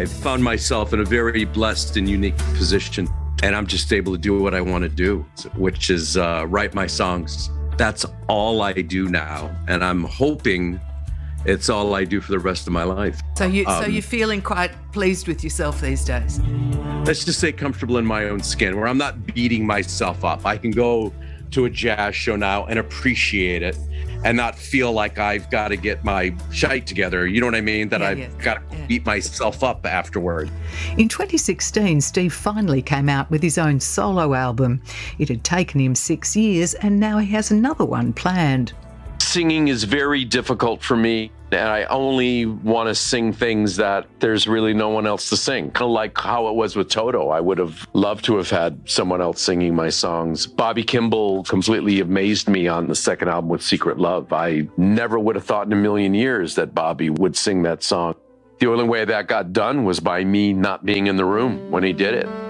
I've found myself in a very blessed and unique position, and I'm just able to do what I want to do, which is write my songs. That's all I do now, and I'm hoping it's all I do for the rest of my life. So you're feeling quite pleased with yourself these days? Let's just say comfortable in my own skin, where I'm not beating myself up. I can go to a jazz show now and appreciate it and not feel like I've got to get my shite together. You know what I mean? That I've got to beat myself up afterward. In 2016, Steve finally came out with his own solo album. It had taken him 6 years, and now he has another one planned. Singing is very difficult for me, and I only want to sing things that there's really no one else to sing. Kind of like how it was with Toto. I would have loved to have had someone else singing my songs. Bobby Kimball completely amazed me on the second album with Secret Love. I never would have thought in a million years that Bobby would sing that song. The only way that got done was by me not being in the room when he did it.